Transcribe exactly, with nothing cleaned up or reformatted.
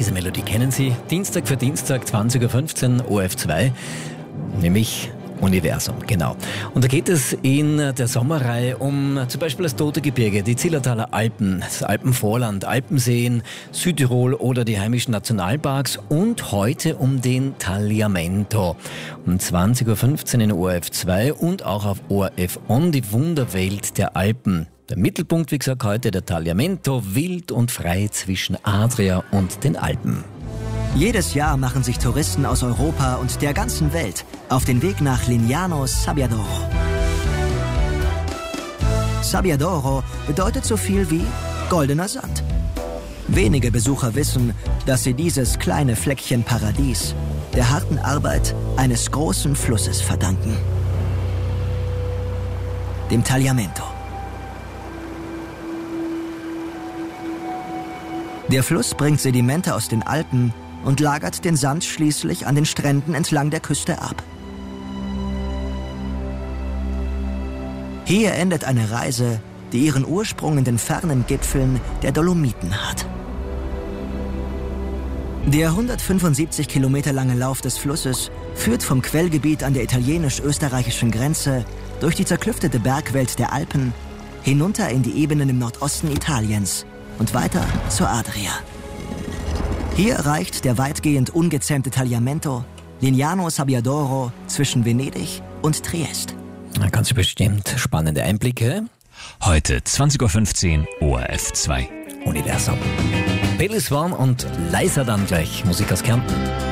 Diese Melodie kennen Sie. Dienstag für Dienstag, zwanzig Uhr fünfzehn, O R F zwei, nämlich Universum, genau. Und da geht es in der Sommerreihe um zum Beispiel das Tote Gebirge, die Zillertaler Alpen, das Alpenvorland, Alpenseen, Südtirol oder die heimischen Nationalparks und heute um den Tagliamento. Um zwanzig Uhr fünfzehn in O R F zwei und auch auf O R F On, die Wunderwelt der Alpen. Der Mittelpunkt, wie gesagt, heute der Tagliamento, wild und frei zwischen Adria und den Alpen. Jedes Jahr machen sich Touristen aus Europa und der ganzen Welt auf den Weg nach Lignano Sabbiadoro. Sabbiadoro bedeutet so viel wie goldener Sand. Wenige Besucher wissen, dass sie dieses kleine Fleckchen Paradies der harten Arbeit eines großen Flusses verdanken. Dem Tagliamento. Der Fluss bringt Sedimente aus den Alpen und lagert den Sand schließlich an den Stränden entlang der Küste ab. Hier endet eine Reise, die ihren Ursprung in den fernen Gipfeln der Dolomiten hat. Der hundertfünfundsiebzig Kilometer lange Lauf des Flusses führt vom Quellgebiet an der italienisch-österreichischen Grenze durch die zerklüftete Bergwelt der Alpen hinunter in die Ebenen im Nordosten Italiens und weiter zur Adria. Hier erreicht der weitgehend ungezähmte Tagliamento Lignano Sabbiadoro zwischen Venedig und Triest. Ganz bestimmt spannende Einblicke. Heute zwanzig Uhr fünfzehn, O R F zwei. Universum. Billy Swan und leiser dann gleich Musik aus Kärnten.